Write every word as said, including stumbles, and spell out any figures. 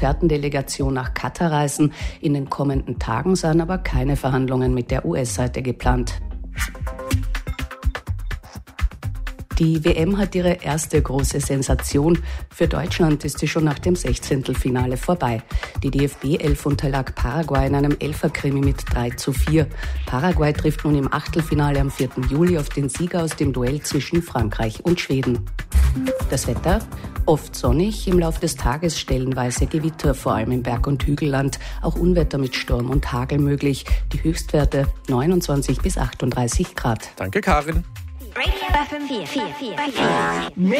Expertendelegation nach Katar reisen. In den kommenden Tagen seien aber keine Verhandlungen mit der U S-Seite geplant. Die W M hat ihre erste große Sensation. Für Deutschland ist sie schon nach dem Sechzehntelfinale vorbei. Die D F B-Elf unterlag Paraguay in einem Elferkrimi mit drei zu vier. Paraguay trifft nun im Achtelfinale am vierten Juli auf den Sieger aus dem Duell zwischen Frankreich und Schweden. Das Wetter? Oft sonnig, im Laufe des Tages stellenweise Gewitter, vor allem im Berg- und Hügelland. Auch Unwetter mit Sturm und Hagel möglich. Die Höchstwerte neunundzwanzig bis achtunddreißig Grad. Danke, Karin. Radio F M vier vier vier.